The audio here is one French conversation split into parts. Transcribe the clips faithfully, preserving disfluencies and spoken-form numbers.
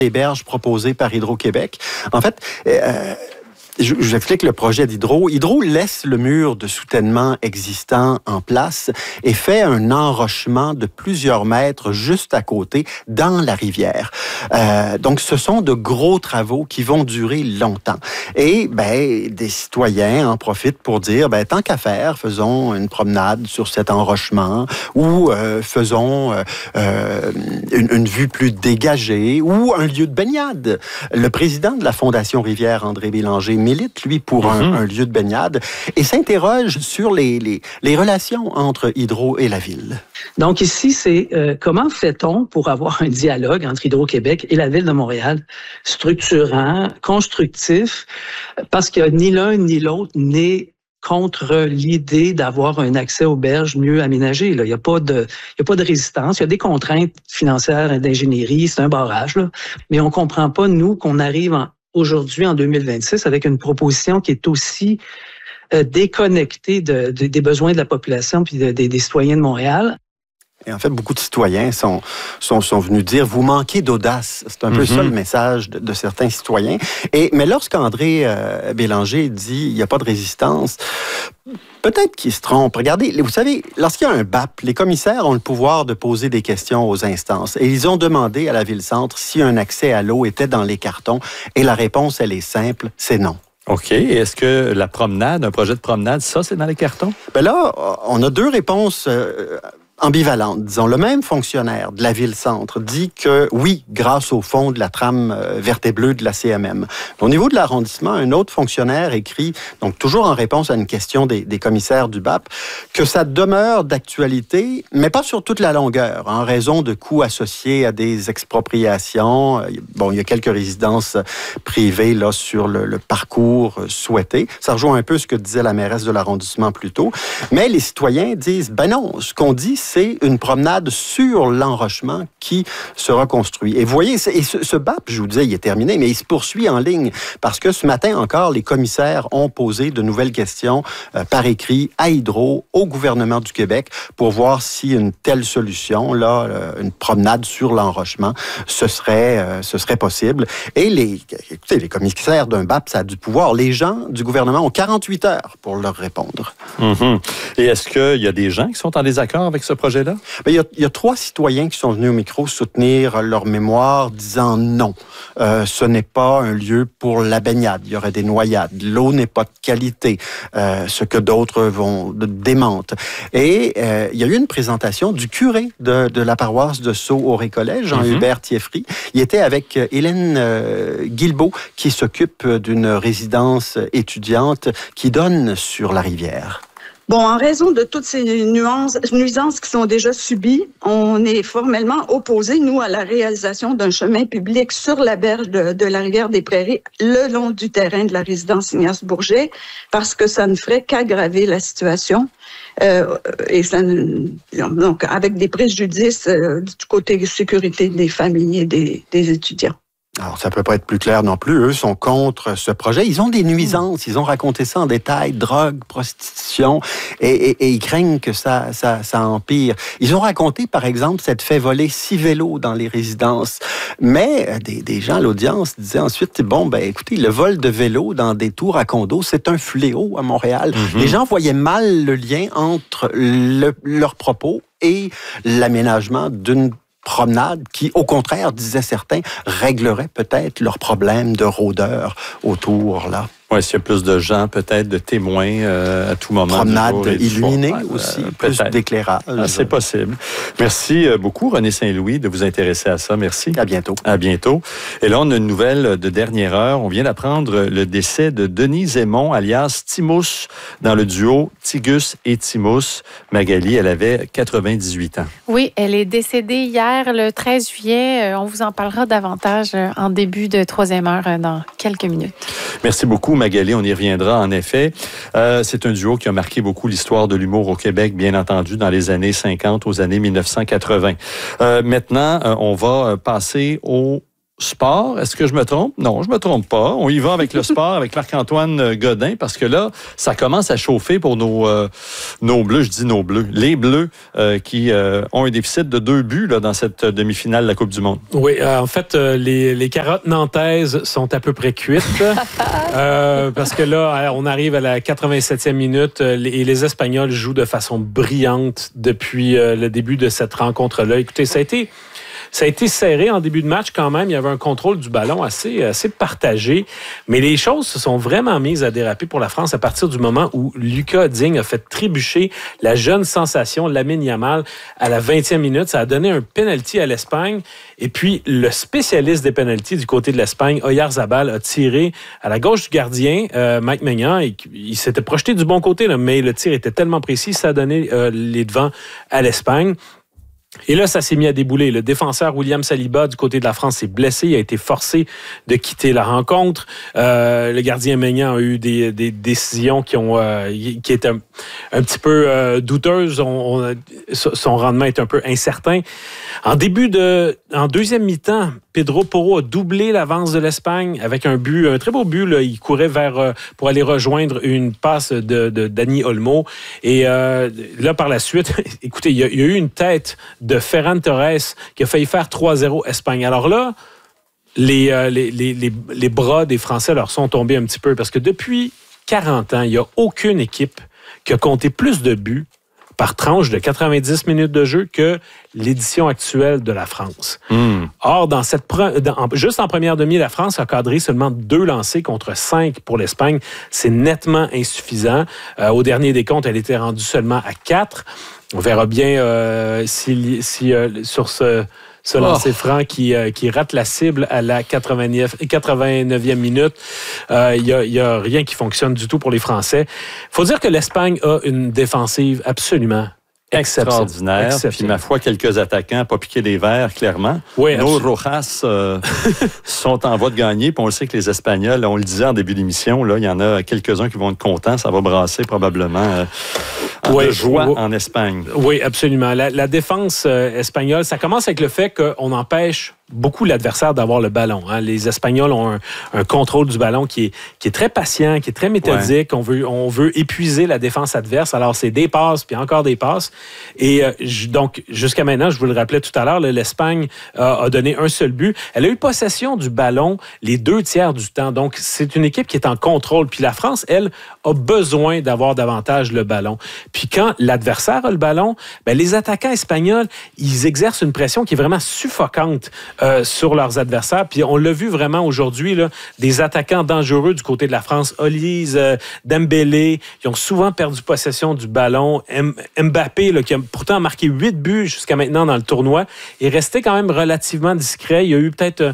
les berges proposées par Hydro-Québec. En fait, euh, Je, je vous explique le projet d'Hydro. Hydro laisse le mur de soutènement existant en place et fait un enrochement de plusieurs mètres juste à côté dans la rivière. Euh, donc, ce sont de gros travaux qui vont durer longtemps. Et ben, des citoyens en profitent pour dire, ben, tant qu'à faire, faisons une promenade sur cet enrochement ou euh, faisons euh, euh, une, une vue plus dégagée ou un lieu de baignade. Le président de la Fondation Rivière, André Bélanger, milite, lui, pour mm-hmm. un, un lieu de baignade et s'interroge sur les, les, les relations entre Hydro et la ville. Donc ici, c'est euh, comment fait-on pour avoir un dialogue entre Hydro-Québec et la Ville de Montréal, structurant, constructif, parce que ni l'un ni l'autre n'est contre l'idée d'avoir un accès aux berges mieux aménagé. Là. Il n'y a pas de, il y a pas de résistance. Il y a des contraintes financières et d'ingénierie. C'est un barrage. Là. Mais on ne comprend pas, nous, qu'on arrive en aujourd'hui, en deux mille vingt-six, avec une proposition qui est aussi euh, déconnectée de, de, des besoins de la population puis de, de, des citoyens de Montréal. Et en fait, beaucoup de citoyens sont, sont, sont venus dire « vous manquez d'audace ». C'est un mm-hmm. peu ça le message de, de certains citoyens. Et, mais lorsqu'André euh, Bélanger dit « il n'y a pas de résistance », peut-être qu'il se trompe. Regardez, vous savez, lorsqu'il y a un B A P, les commissaires ont le pouvoir de poser des questions aux instances. Et ils ont demandé à la Ville-Centre si un accès à l'eau était dans les cartons. Et la réponse, elle est simple, c'est non. OK. Est-ce que la promenade, un projet de promenade, ça, c'est dans les cartons? Ben là, on a deux réponses euh, ambivalente. Disons, le même fonctionnaire de la Ville-Centre dit que oui, grâce au fond de la trame euh, verte et bleue de la C M M. Au niveau de l'arrondissement, un autre fonctionnaire écrit, donc toujours en réponse à une question des, des commissaires du B A P, que ça demeure d'actualité, mais pas sur toute la longueur, en raison de coûts associés à des expropriations. Bon, il y a quelques résidences privées là sur le, le parcours souhaité. Ça rejoint un peu ce que disait la mairesse de l'arrondissement plus tôt. Mais les citoyens disent, ben non, ce qu'on dit, c'est une promenade sur l'enrochement qui sera construit. Et vous voyez, et ce, ce B A P, je vous disais, il est terminé, mais il se poursuit en ligne parce que ce matin encore, les commissaires ont posé de nouvelles questions euh, par écrit à Hydro, au gouvernement du Québec, pour voir si une telle solution, là, euh, une promenade sur l'enrochement, ce serait, euh, ce serait possible. Et les, écoutez, les commissaires d'un B A P, ça a du pouvoir. Les gens du gouvernement ont quarante-huit heures pour leur répondre. Mm-hmm. Et est-ce qu'il y a des gens qui sont en désaccord avec ce projet-là? Bien, il, y a, il y a trois citoyens qui sont venus au micro soutenir leur mémoire, disant non. Euh, ce n'est pas un lieu pour la baignade. Il y aurait des noyades. L'eau n'est pas de qualité, euh, ce que d'autres vont démentent. Et euh, il y a eu une présentation du curé de, de la paroisse de Sceaux-Auré-Collège, Jean-Hubert mm-hmm. Thieffry. Il était avec Hélène euh, Guilbeault, qui s'occupe d'une résidence étudiante qui donne sur la rivière. Bon, en raison de toutes ces nuances, nuisances qui sont déjà subies, on est formellement opposés, nous, à la réalisation d'un chemin public sur la berge de, de la rivière des Prairies, le long du terrain de la résidence Ignace Bourget, parce que ça ne ferait qu'aggraver la situation. Euh, et ça, donc, avec des préjudices euh, du côté sécurité des familles et des, des étudiants. Alors, ça peut pas être plus clair non plus. Eux sont contre ce projet. Ils ont des nuisances. Ils ont raconté ça en détail. Drogue, prostitution. Et, et, et ils craignent que ça, ça, ça empire. Ils ont raconté, par exemple, cette fait voler six vélos dans les résidences. Mais des, des gens à l'audience disaient ensuite, bon, ben, écoutez, le vol de vélos dans des tours à condos, c'est un fléau à Montréal. Mm-hmm. Les gens voyaient mal le lien entre le, leurs propos et l'aménagement d'une promenade qui, au contraire, disaient certains, réglerait peut-être leurs problèmes de rôdeurs autour, là. Oui, s'il y a plus de gens, peut-être de témoins euh, à tout moment. Promenade illuminée aussi, euh, plus d'éclairage. Ah, c'est possible. Merci beaucoup, René Saint-Louis, de vous intéresser à ça. Merci. À bientôt. À bientôt. Et là, on a une nouvelle de dernière heure. On vient d'apprendre le décès de Denise Aymon, alias Timous, dans le duo Tigus et Timous. Magali, elle avait quatre-vingt-dix-huit ans. Oui, elle est décédée hier, le treize juillet. On vous en parlera davantage en début de troisième heure dans quelques minutes. Merci beaucoup, Magali, on y reviendra en effet. Euh, c'est un duo qui a marqué beaucoup l'histoire de l'humour au Québec, bien entendu, dans les années cinquante aux années mille neuf cent quatre-vingts. Euh, maintenant, euh, on va passer au sport. Est-ce que je me trompe? Non, je me trompe pas. On y va avec le sport, avec Marc-Antoine Godin, parce que là, ça commence à chauffer pour nos, euh, nos Bleus. Je dis nos Bleus. Les Bleus euh, qui euh, ont un déficit de deux buts là, dans cette demi-finale de la Coupe du Monde. Oui, euh, en fait, euh, les, les carottes nantaises sont à peu près cuites. euh, parce que là, on arrive à la quatre-vingt-septième minute et les, les Espagnols jouent de façon brillante depuis euh, le début de cette rencontre-là. Écoutez, ça a été... Ça a été serré en début de match quand même. Il y avait un contrôle du ballon assez, assez partagé. Mais les choses se sont vraiment mises à déraper pour la France à partir du moment où Lucas Digne a fait trébucher la jeune sensation Lamine Yamal à la vingtième minute. Ça a donné un penalty à l'Espagne. Et puis, le spécialiste des penalties du côté de l'Espagne, Oyarzabal, a tiré à la gauche du gardien, euh, Mike Maignan. Et il s'était projeté du bon côté, là, mais le tir était tellement précis, ça a donné euh, les devants à l'Espagne. Et là, ça s'est mis à débouler. Le défenseur William Saliba, du côté de la France, s'est blessé. Il a été forcé de quitter la rencontre. Euh, le gardien Maignan a eu des, des décisions qui ont euh, qui étaient un, un petit peu euh, douteuses. On, on, son rendement est un peu incertain. En début de... En deuxième mi-temps, Pedro Porro a doublé l'avance de l'Espagne avec un but, un très beau but. Là. Il courait vers euh, pour aller rejoindre une passe de, de Dani Olmo. Et euh, là, par la suite, écoutez, il y, a, il y a eu une tête de Ferran Torres qui a failli faire trois zéro Espagne. Alors là, les, euh, les, les, les, les bras des Français leur sont tombés un petit peu parce que depuis quarante ans, il n'y a aucune équipe qui a compté plus de buts par tranche de quatre-vingt-dix minutes de jeu que l'édition actuelle de la France. Mm. Or, dans cette pre... dans... juste en première demi, la France a cadré seulement deux lancers contre cinq pour l'Espagne. C'est nettement insuffisant. Euh, au dernier décompte, elle était rendue seulement à quatre. On verra bien euh, si, si euh, sur ce, ce lancer oh. franc qui, euh, qui rate la cible à la quatre-vingt-neuvième minute. Il euh, n'y a, y a rien qui fonctionne du tout pour les Français. Il faut dire que l'Espagne a une défensive absolument extraordinaire. Puis, ma foi, quelques attaquants, pas piqué des verres, clairement. Oui, Nos Rojas euh, sont en voie de gagner. Puis on le sait que les Espagnols, on le disait en début d'émission, là, il y en a quelques-uns qui vont être contents. Ça va brasser probablement euh, oui, de joie oui. en Espagne. Oui, absolument. La, la défense euh, espagnole, ça commence avec le fait qu'on empêche beaucoup l'adversaire d'avoir le ballon. Hein. Les Espagnols ont un, un contrôle du ballon qui est, qui est très patient, qui est très méthodique. Ouais. On veut, on veut épuiser la défense adverse. Alors, c'est des passes, puis encore des passes. Et euh, donc, jusqu'à maintenant, je vous le rappelais tout à l'heure, l'Espagne euh, a donné un seul but. Elle a eu possession du ballon les deux tiers du temps. Donc, c'est une équipe qui est en contrôle. Puis la France, elle, a besoin d'avoir davantage le ballon. Puis quand l'adversaire a le ballon, ben, les attaquants espagnols, ils exercent une pression qui est vraiment suffocante Euh, sur leurs adversaires. Puis on l'a vu vraiment aujourd'hui, là, des attaquants dangereux du côté de la France. Olise, euh, Dembélé, ils ont souvent perdu possession du ballon. M- Mbappé, là, qui a pourtant marqué huit buts jusqu'à maintenant dans le tournoi, est resté quand même relativement discret. Il y a eu peut-être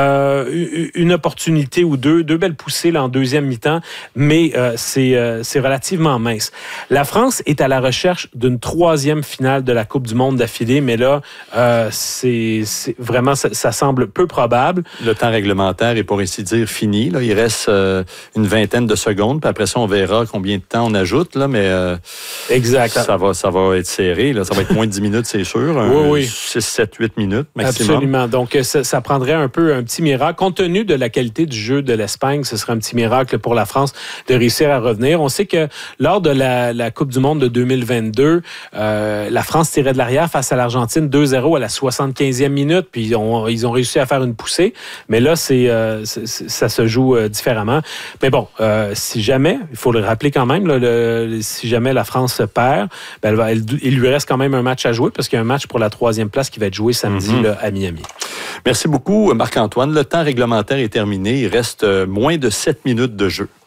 euh, une opportunité ou deux, deux belles poussées là, en deuxième mi-temps, mais euh, c'est, euh, c'est relativement mince. La France est à la recherche d'une troisième finale de la Coupe du Monde d'affilée, mais là, euh, c'est, c'est vraiment... Ça, ça semble peu probable. Le temps réglementaire est pour ainsi dire fini. Là. Il reste euh, une vingtaine de secondes. Puis après ça, on verra combien de temps on ajoute. Là, mais euh, exact. Ça va, ça va être serré. Là. Ça va être moins de dix minutes, c'est sûr. Oui, un, oui. six, sept, huit minutes maximum. Absolument. Donc, ça, ça prendrait un peu un petit miracle. Compte tenu de la qualité du jeu de l'Espagne, ce serait un petit miracle pour la France de réussir à revenir. On sait que lors de la, la Coupe du Monde de deux mille vingt-deux, euh, la France tirait de l'arrière face à l'Argentine deux zéro à la soixante-quinzième minute. Puis, on Ils ont réussi à faire une poussée, mais là, c'est, euh, c'est, ça se joue euh, différemment. Mais bon, euh, si jamais, il faut le rappeler quand même, là, le, si jamais la France perd, ben, elle va, elle, il lui reste quand même un match à jouer parce qu'il y a un match pour la troisième place qui va être joué samedi mm-hmm. là, à Miami. Merci beaucoup, Marc-Antoine. Le temps réglementaire est terminé. Il reste moins de sept minutes de jeu.